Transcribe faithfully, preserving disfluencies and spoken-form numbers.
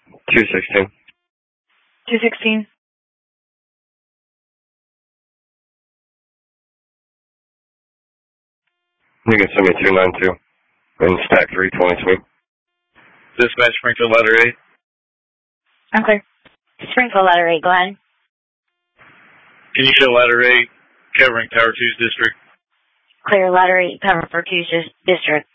two sixteen. two sixteen. You can send me two nine two and stack three twenty-two. Dispatch Springfield Ladder eight. Okay. Springfield Ladder eight, go ahead. Can you show Ladder eight covering Tower two's district? Clear Ladder eight, cover for two's district.